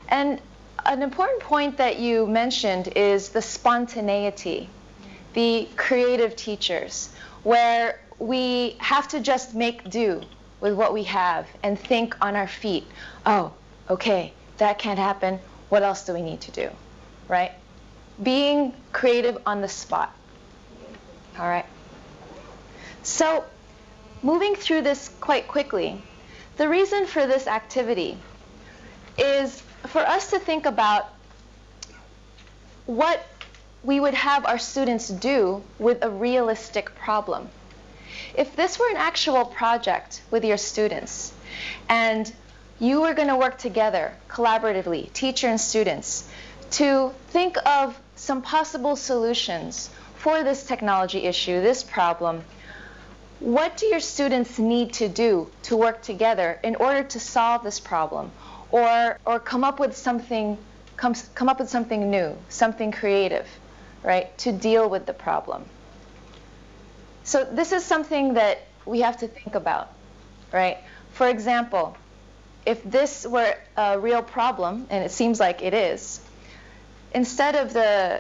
And an important point that you mentioned is the spontaneity, the creative teachers, where we have to just make do with what we have and think on our feet. Oh, okay, that can't happen. What else do we need to do, right? Being creative on the spot. All right. So, moving through this quite quickly, the reason for this activity is for us to think about what we would have our students do with a realistic problem. If this were an actual project with your students, and you were going to work together collaboratively, teacher and students, to think of some possible solutions for this technology issue, this problem, what do your students need to do to work together in order to solve this problem, or come up with something new, something creative, right, to deal with the problem? So this is something that we have to think about, right? For example, if this were a real problem, and it seems like it is, instead of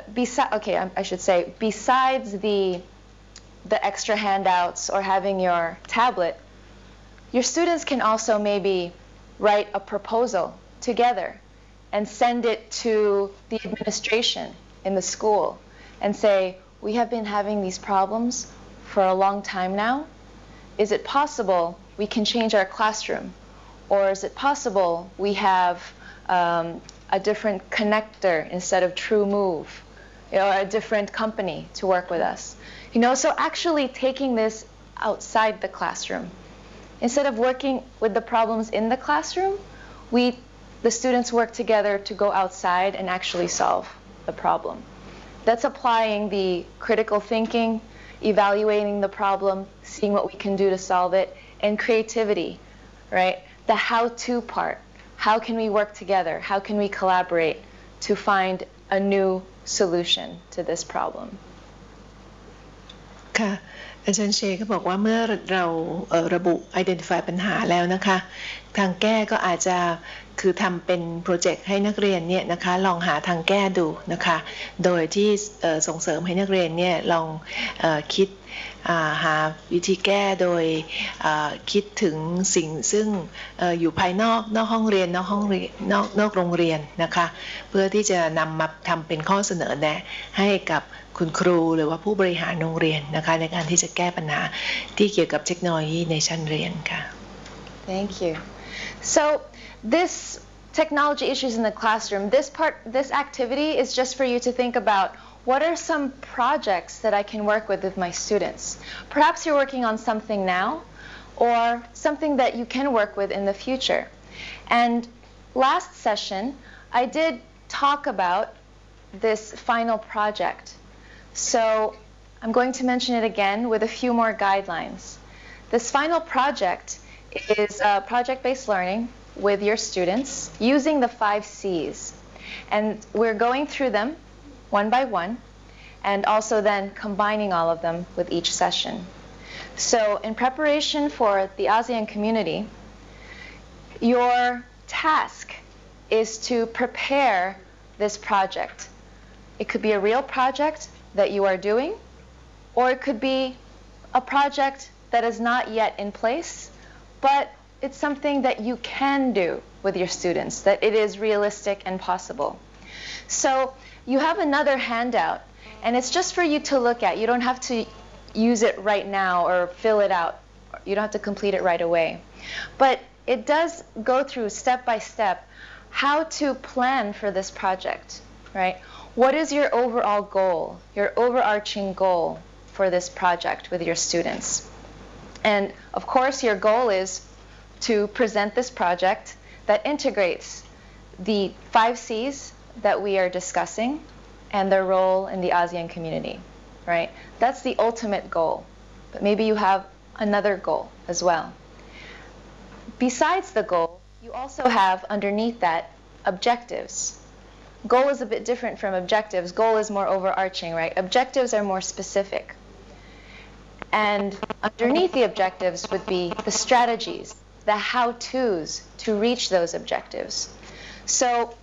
besides the extra handouts or having your tablet, your students can also maybe write a proposal together and send it to the administration in the school and say, we have been having these problems for a long time now. Is it possible we can change our classroom? Or is it possible we have a different connector instead of TrueMove, or a different company to work with us? So actually taking this outside the classroom. Instead of working with the problems in the classroom, the students work together to go outside and actually solve the problem. That's applying the critical thinking, evaluating the problem, seeing what we can do to solve it, and creativity, right? The how-to part. How can we work together? How can we collaborate to find a new solution to this problem? ค่ะอาจารย์เชก็บอกว่าเมื่อเราระบุ identify ปัญหาแล้วนะคะทางแก้ก็อาจจะคือทำเป็นโปรเจกต์ให้นักเรียนเนี่ยนะคะลองหาทางแก้ดูนะคะโดยที่ส่งเสริมให้นักเรียนเนี่ยลองคิดหาวิธีแก้โดยคิดถึงสิ่งซึ่งอยู่ภายนอกห้องเรียนนอกโรงเรียนนะคะเพื่อที่จะนำมาทำเป็นข้อเสนอแนะให้กับคุณครูหรือว่าผู้บริหารโรงเรียนนะคะในการที่จะแก้ปัญหาที่เกี่ยวกับเทคโนโลยีในชั้นเรียนค่ะ Thank you. So this technology issues in the classroom, this activity is just for you to think about what are some projects that I can work with my students. Perhaps you're working on something now or something that you can work with in the future. And last session, I did talk about this final project. So I'm going to mention it again with a few more guidelines. This final project is project-based learning with your students using the 5 C's. And we're going through them one by one and also then combining all of them with each session. So in preparation for the ASEAN community, your task is to prepare this project. It could be a real project that you are doing, or it could be a project that is not yet in place, but it's something that you can do with your students, that it is realistic and possible. So you have another handout, and it's just for you to look at. You don't have to use it right now or fill it out. You don't have to complete it right away. But it does go through step by step how to plan for this project, right? What is your overall goal, your overarching goal for this project with your students? And of course, your goal is to present this project that integrates the 5 C's that we are discussing and their role in the ASEAN community, right? That's the ultimate goal, but maybe you have another goal as well. Besides the goal, you also have underneath that objectives. Goal is a bit different from objectives. Goal is more overarching, right? Objectives are more specific. And underneath the objectives would be the strategies, the how-tos to reach those objectives. So